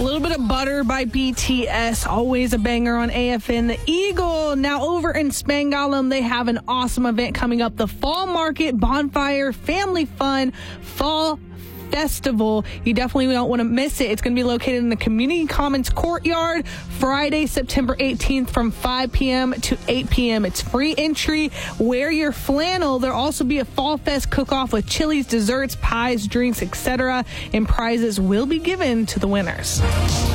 little bit of Butter by BTS, always a banger on AFN. The Eagle, now over in Spangalum, they have an awesome event coming up. The Fall Market Bonfire Family Fun Fall Festival. You definitely don't want to miss it. It's going to be located in the Community Commons Courtyard Friday, September 18th from 5 p.m. to 8 p.m. It's free entry. Wear your flannel. There'll also be a Fall Fest cook-off with chilies, desserts, pies, drinks, etc. And prizes will be given to the winners.